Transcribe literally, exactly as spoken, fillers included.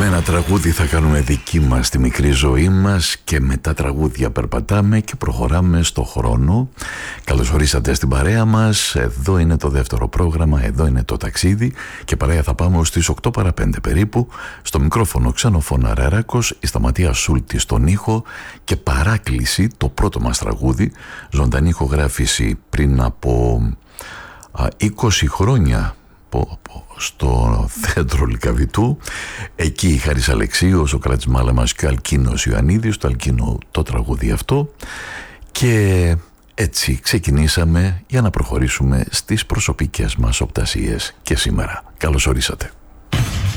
ένα τραγούδι θα κάνουμε δική μας στη μικρή ζωή μας και με τα τραγούδια περπατάμε και προχωράμε στο χρόνο. Καλώς ορίσατε στην παρέα μας. Εδώ είναι το δεύτερο πρόγραμμα, εδώ είναι το ταξίδι και παρέα θα πάμε στις οκτώ παρά πέντε περίπου. Στο μικρόφωνο Ξενοφώνα Ρεράκος, η Σταματία Σούλτη στον ήχο και παράκληση το πρώτο μας τραγούδι, ζωντανή ηχογράφηση πριν από α, είκοσι χρόνια στο Θέατρο Λυκαβητού. Εκεί η Χάρης Αλεξίου, ο Σοκράτης Μάλαμας και ο Αλκίνος Ιωαννίδης, το Αλκίνο το τραγούδι αυτό, και έτσι ξεκινήσαμε για να προχωρήσουμε στις προσωπικές μας οπτασίες και σήμερα. Καλώς ορίσατε.